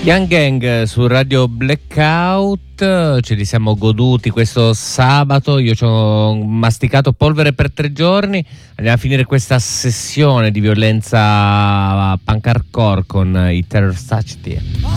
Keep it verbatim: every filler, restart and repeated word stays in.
Young Gang su Radio Blackout, ce li siamo goduti questo sabato, io ci ho masticato polvere per tre giorni, andiamo a finire questa sessione di violenza punk hardcore con i Terror Touch.